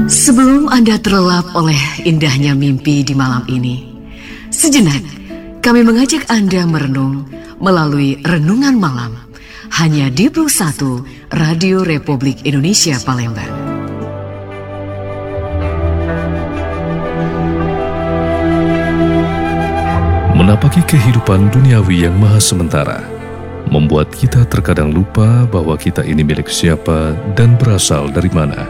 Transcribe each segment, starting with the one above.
Sebelum Anda terlelap oleh indahnya mimpi di malam ini, sejenak kami mengajak Anda merenung melalui Renungan Malam hanya di Plus 1 Radio Republik Indonesia Palembang. Menapaki kehidupan duniawi yang maha sementara, membuat kita terkadang lupa bahwa kita ini milik siapa dan berasal dari mana.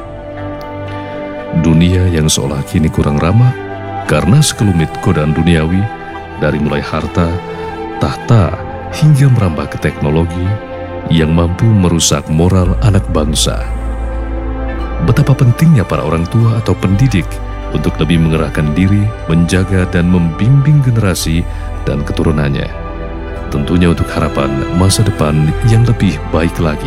Dunia yang seolah kini kurang ramah karena sekelumit godaan duniawi, dari mulai harta, tahta, hingga merambah ke teknologi yang mampu merusak moral anak bangsa. Betapa pentingnya para orang tua atau pendidik untuk lebih mengerahkan diri, menjaga dan membimbing generasi dan keturunannya, tentunya untuk harapan masa depan yang lebih baik lagi.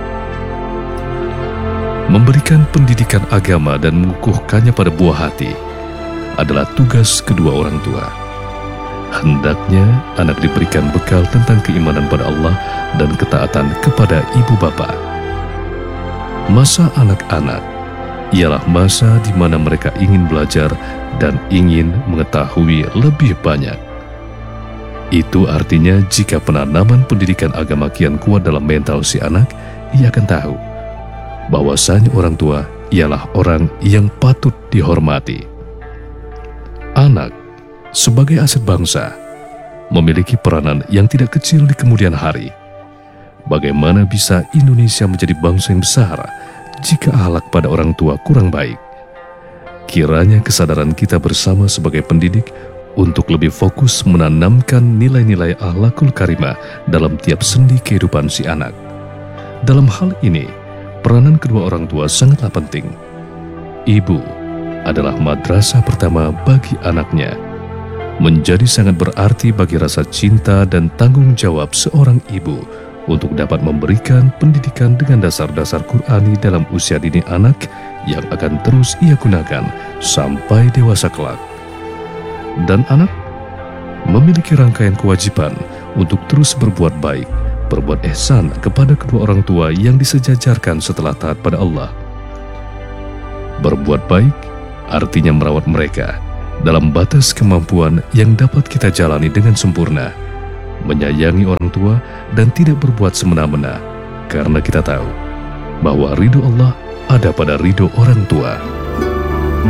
Memberikan pendidikan agama dan mengukuhkannya pada buah hati adalah tugas kedua orang tua. Hendaknya anak diberikan bekal tentang keimanan pada Allah dan ketaatan kepada ibu bapa. Masa anak-anak ialah masa di mana mereka ingin belajar dan ingin mengetahui lebih banyak. Itu artinya jika penanaman pendidikan agama kian kuat dalam mental si anak, ia akan tahu bahwasanya orang tua ialah orang yang patut dihormati. Anak sebagai aset bangsa memiliki peranan yang tidak kecil di kemudian hari. Bagaimana bisa Indonesia menjadi bangsa yang besar jika akhlak pada orang tua kurang baik? Kiranya kesadaran kita bersama sebagai pendidik untuk lebih fokus menanamkan nilai-nilai akhlakul karimah dalam tiap sendi kehidupan si anak. Dalam hal ini, peranan kedua orang tua sangatlah penting. Ibu adalah madrasah pertama bagi anaknya. Menjadi sangat berarti bagi rasa cinta dan tanggung jawab seorang ibu untuk dapat memberikan pendidikan dengan dasar-dasar Qur'ani dalam usia dini anak yang akan terus ia gunakan sampai dewasa kelak. Dan anak memiliki rangkaian kewajiban untuk terus berbuat baik, berbuat ihsan kepada kedua orang tua yang disejajarkan setelah taat pada Allah. Berbuat baik artinya merawat mereka dalam batas kemampuan yang dapat kita jalani dengan sempurna, menyayangi orang tua dan tidak berbuat semena-mena, karena kita tahu bahwa ridho Allah ada pada ridho orang tua.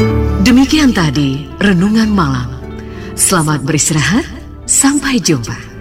Demikian tadi Renungan Malam. Selamat beristirahat, sampai jumpa.